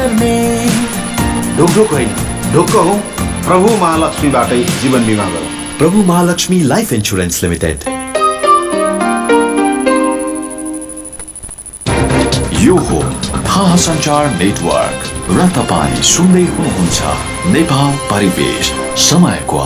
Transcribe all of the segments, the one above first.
गर्ने ढुकढुक होइन ढुक्क हौ प्रभु महालक्ष्मीबाटै जीवन बिमा गरौँ प्रभु महालक्ष्मी लाइफ इन्स्योरेन्स लिमिटेड यो हो थाहा सञ्चार नेटवर्क र तपाईं सुन्दै हुनुहुन्छ नेपाल परिवेश समयको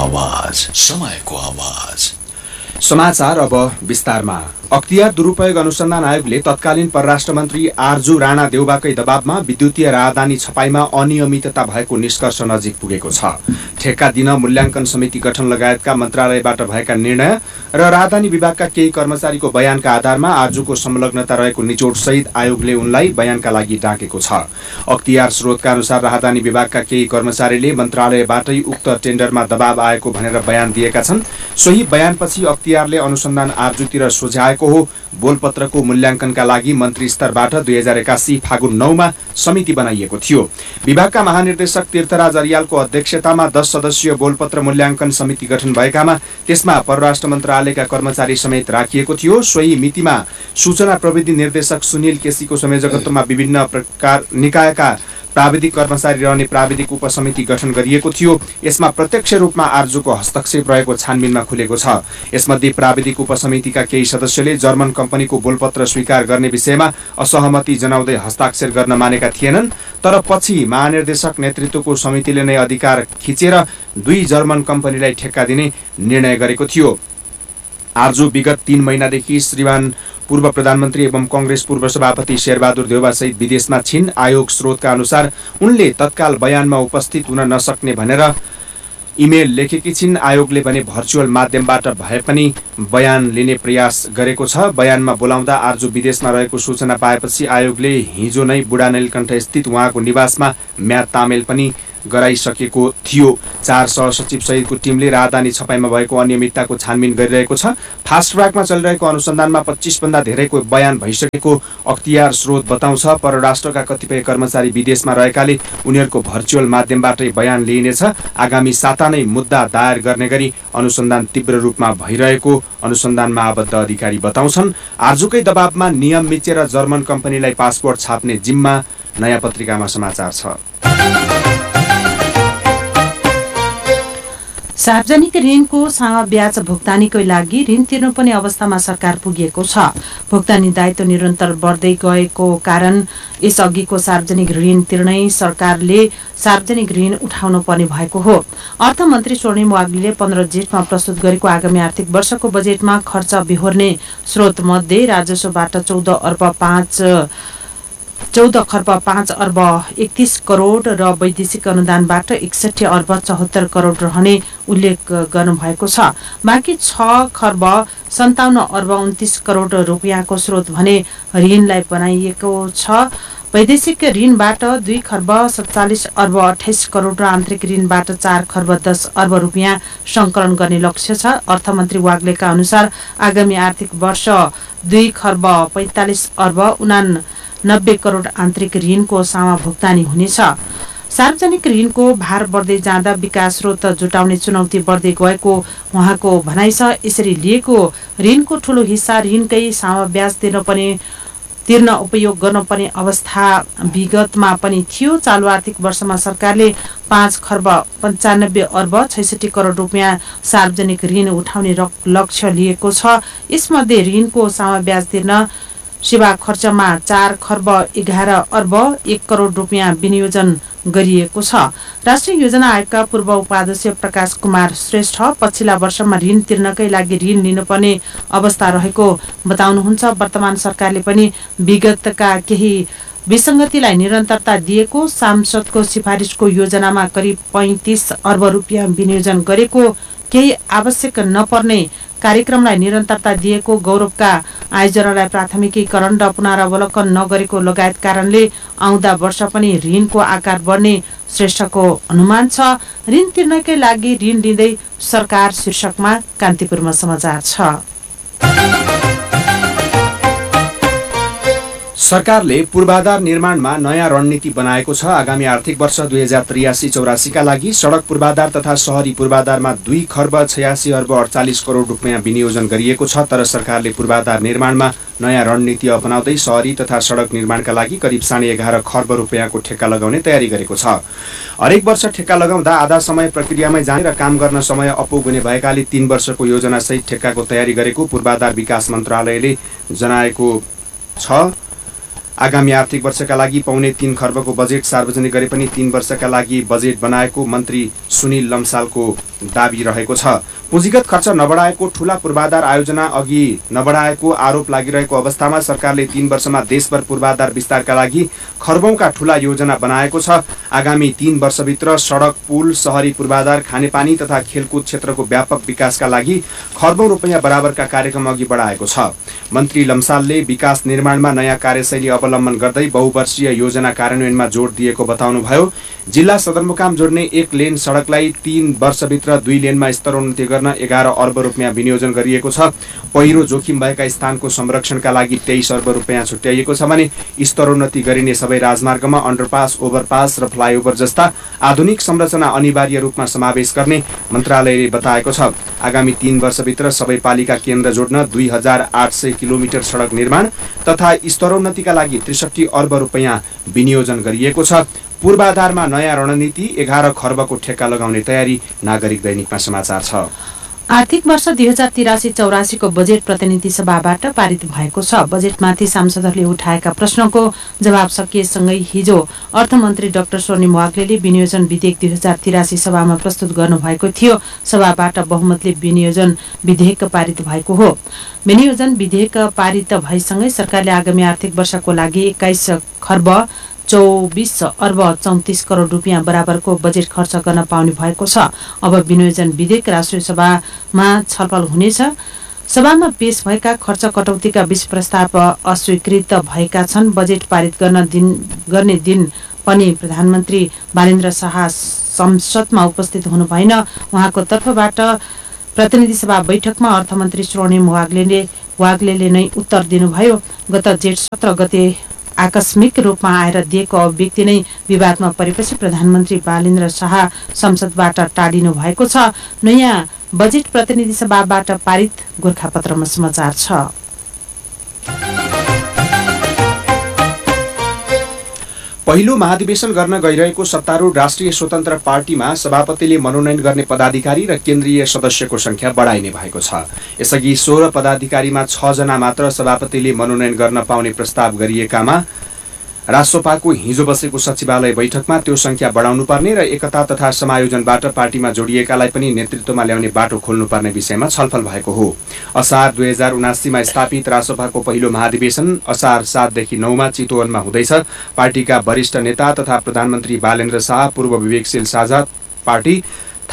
आवाज समाचार अब विस्तारमा। अख्तियार दुरुपयोग अनुसन्धान आयोगले तत्कालीन परराष्ट्र मन्त्री आरजू राणा देउबाकै दबावमा विद्युतीय राजधानी छपाईमा अनियमितता भएको निष्कर्ष नजिक पुगेको छ। ठेक्का दिन मूल्याङ्कन समिति गठन लगायतका मन्त्रालयबाट भएका निर्णय र राजधानी विभागका केही कर्मचारीको बयानका आधारमा आरजूको संलग्नता रहेको निचोडसहित आयोगले उनलाई बयानका लागि डाकेको छ। अख्तियार स्रोतका अनुसार राजधानी विभागका केही कर्मचारीले मन्त्रालयबाटै उक्त टेन्डरमा दबाव आएको भनेर बयान दिएका छन्। सोही बयानपछि अख्तियारले अनुसन्धान आरजूतिर सोझ्याएको हो। बोलपत्रको मूल्याङ्कनका लागि मन्त्री स्तरबाट 2081 फागुन 9 मा समिति बनाइएको थियो। विभागका महानिर्देशक तीर्थराज अरियालको अध्यक्षतामा 10 सदस्यीय बोलपत्र मूल्याङ्कन समिति गठन भएकामा त्यसमा परराष्ट्र मन्त्रालयका कर्मचारी समेत राखिएको थियो। सोही मितिमा सूचना प्रविधि निर्देशक सुनिल केसीको संयोजकत्वमा विभिन्न प्रकार निकायका प्राविधिक कर्मचारी रहने प्राविधिक उपसमिति गठन गरिएको थियो। यसमा प्रत्यक्ष रूपमा आरजूको हस्तक्षेप रहेको छानबिनमा खुलेको छ। यसमध्ये प्राविधिक उपसमितिका केही सदस्यले जर्मन कम्पनीको बोलपत्र स्वीकार गर्ने विषयमा असहमति जनाउँदै हस्ताक्षर गर्न मानेका थिएनन्। तर पछि महानिर्देशक नेतृत्वको समितिले नै अधिकार खिचेर 2 जर्मन कम्पनीलाई ठेक्का दिने निर्णय गरेको थियो। आरजू विगत 3 महिनादेखि श्रीमान पूर्व प्रधानमन्त्री एवं कंग्रेस पूर्व सभापति शेरबहादुर देउबा सहित विदेशमा छिन्। आयोग स्रोतका अनुसार उनले तत्काल बयानमा उपस्थित हुन नसक्ने भनेर इमेल लेखेकी छिन्। आयोगले भने भर्चुअल माध्यमबाट भए पनि बयान लिने प्रयास गरेको छ। बयानमा बोलाउँदा आरजू विदेशमा रहेको सूचना पाएपछि आयोगले हिजो नै बुढा नीलकण्ठ स्थित उहाँको निवासमा म्याद तामेल पनि गराइसकेको थियो। 4 सहसचिव सहितको टिमले राजधानी छपाईमा भएको अनियमितताको छानबिन गरिरहेको छ। फास्ट ट्र्याकमा चलिरहेको अनुसन्धानमा 25 भन्दा धेरैको बयान भइसकेको अख्तियार स्रोत बताउँछ। परराष्ट्रका कतिपय कर्मचारी विदेशमा रहेकाले उनीहरूको भर्चुअल माध्यमबाटै बयान लिइनेछ। आगामी साता नै मुद्दा दायर गर्ने गरी अनुसन्धान तीव्र रूपमा भइरहेको अनुसन्धानमा आबद्ध अधिकारी बताउँछन्। आरजूकै दबावमा नियम मिचेर जर्मन कम्पनीलाई पासपोर्ट छाप्ने जिम्मा नयाँ पत्रिकामा समाचार छ। सार्वजनिक ऋणको सामा ब्याज भुक्तानीकै लागि ऋण तिर्नुपर्ने अवस्थामा सरकार पुगिएको छ। भुक्तानी दायित्व निरन्तर बढ्दै गएको कारण यसअघिको सार्वजनिक ऋण तिर्नै सरकारले सार्वजनिक ऋण उठाउनु पर्ने भएको हो। अर्थमन्त्री स्वर्णिम वाग्लीले 15 जेठमा प्रस्तुत गरेको आगामी आर्थिक वर्षको बजेटमा खर्च बिहोर्ने स्रोत मध्ये राजस्वबाट 14 खर्ब 5 अर्ब 31 करोड र वैदेशिक अनुदानबाट 61 अर्ब 74 करोड रहने उल्लेख गर्नुभएको छ। बाँकी 6 खर्ब 57 अर्ब 29 करोड रुपियाँको स्रोत भने ऋणलाई बनाइएको छ। वैदेशिक ऋणबाट 2 खर्ब 47 अर्ब 28 करोड र आन्तरिक ऋणबाट 4 खर्ब 10 अर्ब रुपियाँ संकलन गर्ने लक्ष्य छ। अर्थमन्त्री वाग्लेका अनुसार आगामी आर्थिक वर्ष 2 खर्ब 45 अर्ब 89 करोड आन्तरिक ऋणको सामा भुक्तानी हुनेछ। सार्वजनिक ऋणको भार बढ्दै जाँदा विकास स्रोत जुटाउने चुनौती बढ्दै गएको उहाँको भनाइ छ। यसरी लिएको ऋणको ठूलो हिस्सा ऋणकै सामा ब्याज तिर्न उपयोग गर्नुपर्ने अवस्था विगतमा पनि थियो। चालु आर्थिक वर्षमा सरकारले 5 खर्ब 95 अर्ब 66 करोड रुपियाँ सार्वजनिक ऋण उठाउने लक्ष्य लिएको छ। यसमध्ये ऋणको सामा ब्याज तिर्न सेवा खर्चमा 4 खर्ब 11 अर्ब 1 करोड रुपियाँ विनियोजन गरिएको छ। राष्ट्रिय योजना आयोगका पूर्व उपाध्यक्ष प्रकाश कुमार श्रेष्ठ पछिल्ला वर्षमा ऋण तिर्नकै लागि ऋण लिनुपर्ने अवस्था रहेको बताउनुहुन्छ। वर्तमान सरकारले पनि विगतका केही विसंगतिलाई निरन्तरता दिएको, सांसदको सिफारिसको योजनामा करिब 35 अर्ब रुपियाँ विनियोजन गरेको, केही आवश्यक नपर्ने कार्यक्रमलाई निरन्तरता दिएको, गौरवका आयोजनालाई प्राथमिकीकरण र पुनरावलोकन नगरेको लगायत कारणले आउँदा वर्ष पनि ऋणको आकार बढ्ने श्रेष्ठको अनुमान छ। ऋण तिर्नकै लागि ऋण लिँदै सरकार शीर्षकमा कान्तिपुरमा समाचार छ। सरकारले पूर्वाधार निर्माणमा नयाँ रणनीति बनाएको छ। आगामी आर्थिक वर्ष 2083-84 का लागि सडक पूर्वाधार तथा शहरी पूर्वाधारमा 2 खर्ब 86 अर्ब 48 करोड रुपियाँ विनियोजन गरिएको छ। तर सरकारले पूर्वाधार निर्माणमा नयाँ रणनीति अपनाउँदै शहरी तथा सडक निर्माणका लागि करिब 11.5 खर्ब रुपियाँको ठेक्का लगाउने तयारी गरेको छ। हरेक वर्ष ठेक्का लगाउँदा आधा समय प्रक्रियामै जाने र काम गर्न समय अपुग हुने भएकाले 3 वर्षको योजनासहित ठेक्काको तयारी गरेको पूर्वाधार विकास मन्त्रालयले जनाएको छ। आगामी आर्थिक वर्षका लागि 3.25 खर्बको बजेट सार्वजनिक गरे पनि 3 वर्षका लागि बजेट बनाएको मन्त्री सुनिल लम्सालको दाबी रहेको छ। पुँजीगत खर्च नबढाएको ठूला पूर्वाधार आयोजना अघि नबढाएको आरोप लागिरहेको अवस्थामा सरकारले 3 वर्षमा देशभर पूर्वाधार विस्तारका लागि खर्बौंका ठूला योजना बनाएको छ। आगामी 3 वर्षभित्र सडक, पुल, शहरी पूर्वाधार, खानेपानी तथा खेलकुद क्षेत्रको व्यापक विकासका लागि खर्बौं रुपियाँ बराबरका कार्यक्रम अघि बढाएको छ। मन्त्री लम्सालले विकास निर्माणमा नयाँ कार्यशैली अवलम्बन गर्दै बहुवर्षीय योजना कार्यान्वयनमा जोड दिएको बताउनुभयो। जिल्ला सदरमुकाम जोड्ने 1 लेन सडकलाई 3 वर्षभित्र 2 लेनमा स्तरोन्नति गर्न 11 अर्ब रुपियाँ विनियोजन गरिएको छ। पहिरो जोखिम भएका स्थानको संरक्षणका लागि 23 अर्ब रुपियाँ छुट्याइएको छ भने स्तरोन्नति गरिने सबै राजमार्गमा अन्डरपास, ओभरपास र फ्लाइओभर जस्ता आधुनिक संरचना अनिवार्य रूपमा समावेश गर्ने मन्त्रालयले बताएको छ। आगामी 3 वर्षभित्र सबै पालिका केन्द्र जोड्न 2800 किलोमिटर सडक निर्माण तथा स्तरोन्नतिका लागि 63 अर्ब रुपियाँ विनियोजन गरिएको छ। पूर्वाधारमा नयाँ रणनीति 11 खर्बको ठेक्का लगाउने तयारी नागरिक दैनिकमा समाचार छ। आर्थिक वर्ष 2083-84 को बजेट प्रतिनिधि सभाबाट पारित भएको छ। बजेटमाथि सांसदहरूले उठाएका प्रश्नको जवाब सकिएसँगै हिजो अर्थमन्त्री डाक्टर स्वर्णिम वाग्लेले विनियोजन विधेयक 2083 सभामा प्रस्तुत गर्नुभएको थियो। सभाबाट बहुमतले विनियोजन विधेयक पारित भएको हो। विनियोजन विधेयक पारित भएसँगै सरकारले आगामी आर्थिक वर्षको लागि 21 खर्ब 24 अर्ब 34 करोड रुपियाँ बराबरको बजेट खर्च गर्न पाउने भएको छ। अब विनियोजन विधेयक राष्ट्रिय सभामा छलफल हुनेछ। सभामा पेश भएका खर्च कटौतीका 20 प्रस्ताव अस्वीकृत भएका छन्। बजेट पारित गर्ने दिन पनि प्रधानमन्त्री बालेन्द्र शाह संसदमा उपस्थित हुनु भएन। उहाँको तर्फबाट प्रतिनिधि सभा बैठकमा अर्थमन्त्री स्वर्णिम वाग्लेले नै उत्तर दिनुभयो। गत जेठ 17 गते आकस्मिक रूपमा आएर दिएको अभिव्यक्ति नै विवादमा परेपछि प्रधानमन्त्री बालेन्द्र शाह संसदबाट टाढिनु भएको छ। नयाँ बजेट प्रतिनिधि सभाबाट पारित गोरखापत्रमा समाचार छ। पहिलो महाधिवेशन गर्न गइरहेको सत्तारूढ राष्ट्रिय स्वतन्त्र पार्टीमा सभापतिले मनोनयन गर्ने पदाधिकारी र केन्द्रीय सदस्यको संख्या बढाइने भएको छ। यसअघि 16 पदाधिकारीमा 6 जना मात्र सभापतिले मनोनयन गर्न पाउने प्रस्ताव गरिएकामा रासोपाको हिजो बसेको सचिवालय बैठकमा त्यो संख्या बढाउनुपर्ने र एकता तथा समायोजनबाट पार्टीमा जोडिएकालाई पनि नेतृत्वमा ल्याउने बाटो खोल्नुपर्ने विषयमा छलफल भएको हो। असार 2079 स्थापित रासोपाको पहिलो महाधिवेशन असार 7 देखि 9 मा चितवनमा हुँदैछ। पार्टीका वरिष्ठ नेता तथा प्रधानमन्त्री बालेन्द्र शाह, पूर्व विवेकशील साझा पार्टी,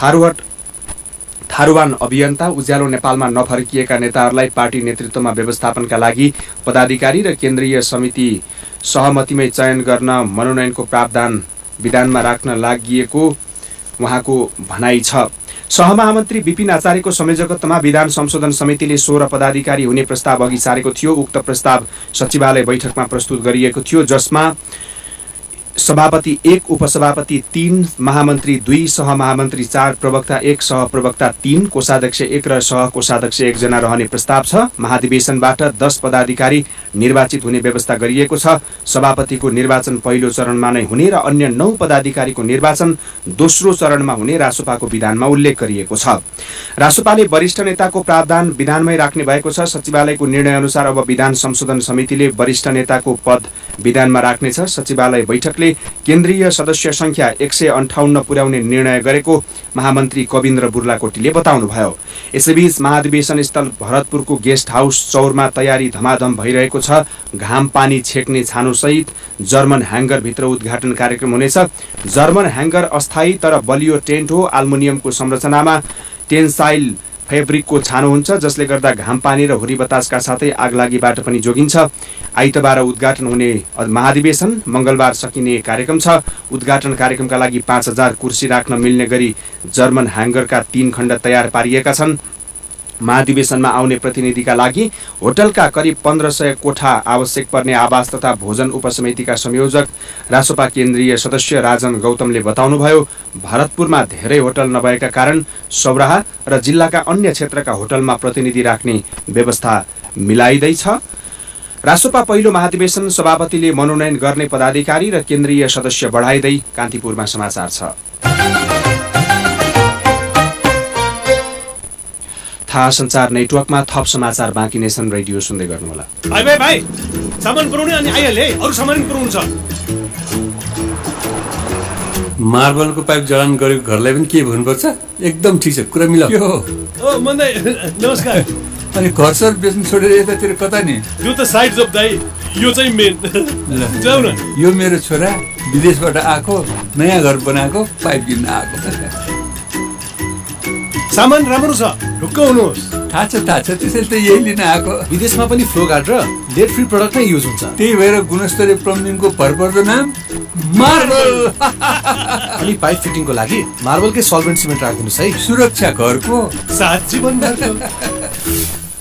थारूवान अभियन्ता, उज्यालो नेपालमा नफर्किएका नेताहरूलाई पार्टी नेतृत्वमा व्यवस्थापनका लागि पदाधिकारी र केन्द्रीय समिति सहमतिमै चयन गर्न मनोनयनको प्रावधान विधानमा राख्न लागिएको उहाँको भनाइ छ। सहमहामन्त्री विपिन आचार्यको संयोजकत्वमा विधान संशोधन समितिले 16 पदाधिकारी हुने प्रस्ताव अघि सारेको थियो। उक्त प्रस्ताव सचिवालय बैठकमा प्रस्तुत गरिएको थियो, जसमा सभापति 1, उपसभापति 3, महामन्त्री 2, सहमहामन्त्री 4, प्रवक्ता 1, सहप्रवक्ता 3, कोषाध्यक्ष 1 र सहकोषाध्यक्ष 1 जना रहने प्रस्ताव छ। महाधिवेशनबाट 10 पदाधिकारी निर्वाचित हुने व्यवस्था गरिएको छ। सभापतिको निर्वाचन पहिलो चरणमा नै हुने र अन्य 9 पदाधिकारीको निर्वाचन दोस्रो चरणमा हुने रासोपाको विधानमा उल्लेख गरिएको छ। रासोपाले वरिष्ठ नेताको प्रावधान विधानमै राख्ने भएको छ। सचिवालयको निर्णय अनुसार अब विधान संशोधन समितिले वरिष्ठ नेताको पद विधानमा राख्नेछ। सचिवालय बैठकले केन्द्रीय सदस्य संख्या 158 पुर्याउने निर्णय गरेको महामन्त्री कविन्द्र बुर्लाकोटीले बताउनुभयो। यसैबीच महाधिवेशन स्थल भरतपुरको गेस्ट हाउस चौरमा तयारी धमाधम भइरहेको छ। घाम पानी छेक्ने छानोसहित जर्मन ह्याङ्गरभित्र उद्घाटन कार्यक्रम हुनेछ। जर्मन ह्याङ्गर अस्थायी तर बलियो टेन्ट हो। एल्युमिनियमको संरचनामा टेन्साइल फेब्रिकको छानो हुन्छ, जसले गर्दा घाम पानी र हुरी बतासका साथै आगलागीबाट पनि जोगिन्छ। आइतबार उद्घाटन हुने महाधिवेशन मंगलबार सकिने कार्यक्रम छ। उद्घाटन कार्यक्रमका लागि 5000 कुर्सी राख्न मिल्ने गरी जर्मन ह्याङ्गरका 3 खण्ड तयार पारिएका छन्। महाधिवेशनमा आउने प्रतिनिधिका लागि होटलका करिब 1500 कोठा आवश्यक पर्ने आवास तथा भोजन उपसमितिका संयोजक रासोपा केन्द्रीय सदस्य राजन गौतमले बताउनुभयो, भरतपुरमा धेरै होटल नभएका कारण सौराहा र जिल्लाका अन्य क्षेत्रका होटलमा प्रतिनिधि राख्ने व्यवस्था मिलाइँदैछ। रासोपा पहिलो महाधिवेशन सभापतिले मनोनयन गर्ने पदाधिकारी र केन्द्रीय सदस्य बढाइँदै। कान्तिपुरमा समाचार छ। थाहा सञ्चार नेटवर्कमा थप समाचार बाँकी नेसन रेडियो सुन्दै गर्नुहोला। भाइ सामान पुर्याउने अनि आइहाले, अरू सामान पुर्याउनु छ। मार्बलको पाइप जडान गरेको घरलाई पनि के भन्नुपर्छ? एकदम ठिक छ, कुरा मिलाऊ। के हो? ओ मन्दै नमस्कार। अनि घर सर बेच्नु छोडेर यतातिर कता नि? यो त साइड जब दाइ, यो चाहिँ मेन। जाऊ न। यो मेरो छोरा विदेशबाट आएको, नयाँ घर बनाएको, पाइप किन्न आएको। सामान राम्रो छ, ढुक्क हुनुहोस्। थाहा छ त्यसैले त यही लिन आएको। विदेशमा पनि फ्लो गार्ड र लेड फ्री प्रडक्ट नै युज हुन्छ। त्यही भएर गुणस्तरीय प्लम्बिङको भरपर्दो नाम मार्बल। अनि पाइप फिटिङको लागि मार्बलकै सल्भेन्ट सिमेन्ट राखिदिनुहोस् है। सुरक्षा घरको साथ जीवन भरको।